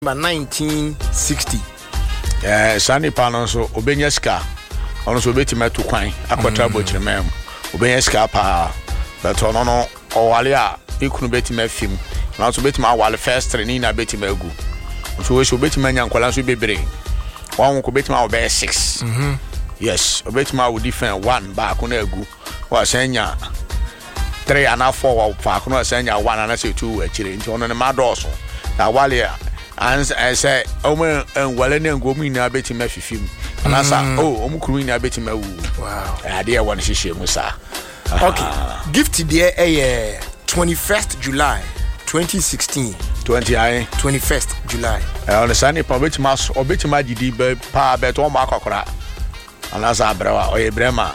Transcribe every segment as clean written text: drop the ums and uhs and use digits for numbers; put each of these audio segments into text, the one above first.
1960. Sani pano so obenya ska. Ono so betima to kwan akwatra bochiremem. Obenya ska pa. But ono no owale a ikunu betima fim. Na so betima awale first ni na betima agu. So we so betima nyankwala so bebre. One ko betima obe 6. Yes, obetima wo defend 1 back na agu. Wa senya 3 and 4 wa fa ko na senya 1 and 2 achire. Nti ono ne madoso. Na wale and say omo enwale na ngomu ina betima fifim. Na sa omo kuru ina betima wu. Wow. Ade e won hihye mu sa. Okay. Gift there 21st July 2016. 21st July. On Sunday pa betima gidi be pa beto ma akokora. Anasa abrewa oyebrema.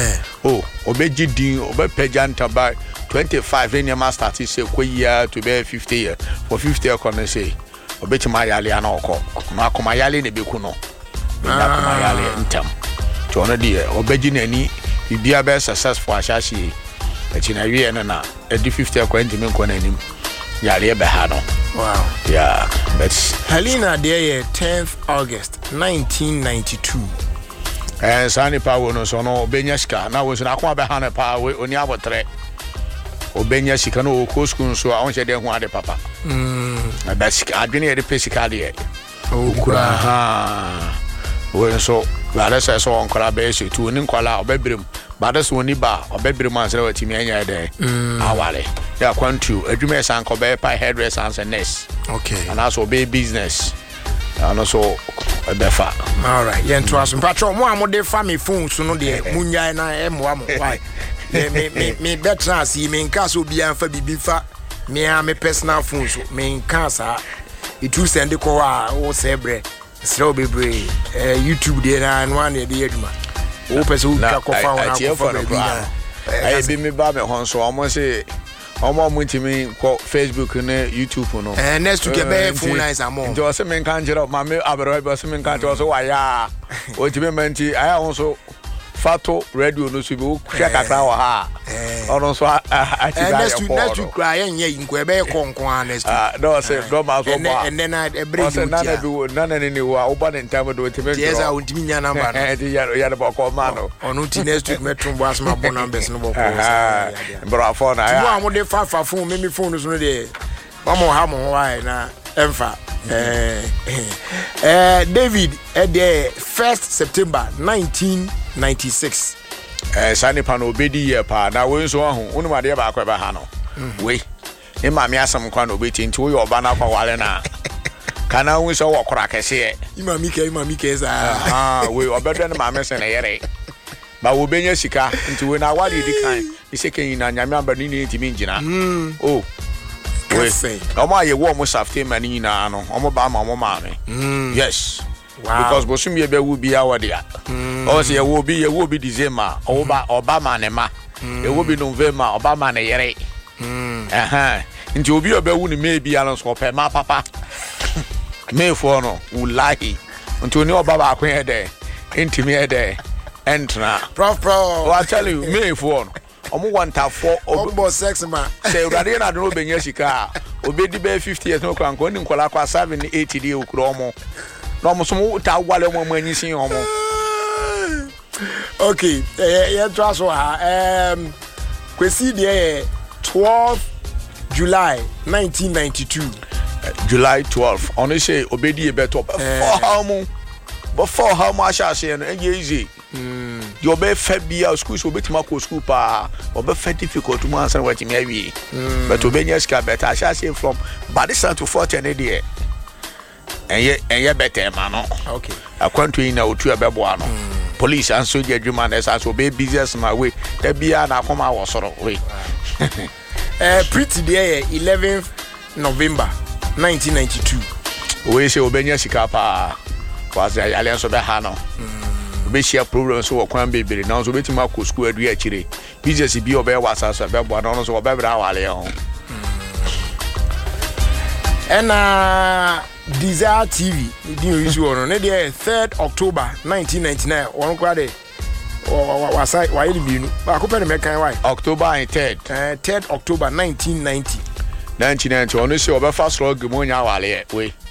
Obegidi obepejanta by 25 in your master say year to be 50 year. For 50 year kon say obetima yale ana okọ. Ma koma yale ne beku no. Na koma yale ntam. To ono de obeji nani bibia be successful ahyashi. Echina wie na e di 50 year kon ntimi kon anim. Yale be ha no. Wow. Yeah, but Helena there 10th August 1992. Sani pa wono so no benyaska na wo so na kwa be ha na pa we oni abotre. Obenyasika no ko school so a onche de ho ade papa. Na basic adwene ye de pesika de. Okura ha. Wo so wala se so onkora be se tu oni nkwala obebrem. Bada so oni ba obebrem ansere watimi anya de. Awale. Ya kwantu adwuma sanko be pa hairdresser and nurse. Okay. And also be business. And also befa. All right. Yen to us patro mo amode fa me phone so no de munya na emwa mo. Why? Me better see me nka so bia fa bibi fa me personal phone so me nka sa itu send ko a wo sebre sro bebre YouTube de na one de aduma wo pese wo ka ko fa wona ko fa bi na ai bi me ba me hon so omo say omo mutimi ko Facebook na YouTube no next to get be phone lines am on jo se me nka njero ma me abero be se me nka jo so wa ya o ti me menti aya hon so Fato radio no so bi wo hwe kakra wa ha ono so next to cry yen nko e be konko next no say do ma so ba and then I break you na bi wo na ni wo wo ba den time do ti me yes I want me nya number no di ya ba ko ma no ono ti next week metro bo asma bo numbers no bo ko bro phone aya mo amode fa phone me phone so no de mo ha mo why na emfa David the 1st September 1996. Sani pa no obedi ye pa na we nso ahu unu ma de ba akwa ba ha no we e ma me asam kwa no obeti nti wo ye oba na kwa wale na kana wu so wo kora kese imami ke za we obedo na ma me se na yere ba wo benya sika nti we na wale di kan iseke na nyame amba ni ni ntimi ngina we say omo aye wo mo safety man ni na no omo ba ma omo ma me yes. Wow. Because bosum ye be wu bia wadia. O se ye wo bi December, Obama ne ma. Ye wo bi November, Obama ne yere. Nti obi obe wu ni me bia no so pe ma papa. Me for no ulahi. Nti oni Obaba akwen he de. Ntimi he de. Entra. Prof. I tell you, me for no. Omo wanta for obo sex man. Say urade na do benya sika. Obi di be 50 years no kwan ko ni nkola kwa 7 80 dey okuro omo. No mo so ta wale mo anyisin omo. Okay, yeah trust ha kwesi dey 12 July 1992. July 12. On say obedi e beto before how much I say no easy. You be fa bia school so betima ko school pa obe fa difficult mo answer what me awie. But obenya ska better I say from Badisa to 40 dey. Enye better man no. Okay. Akwantu ina otu abebo ano. Police and soldier adwuma na so be business my way. Da bia na akoma wo soro we. Pretty day 11th November 1992. We say obenya sika pa. Was the alliance of the Hano. We share problems so kwan bebere na so betima ko school adu akire. Business bi obe wasa so be bo no so obe bra wale on. And Desire TV, the issue on 3rd October 1999. One crowd was I why did you? I could make why October 3rd. 3rd October 1990. 1990. On say obe fast log mo nya wale we.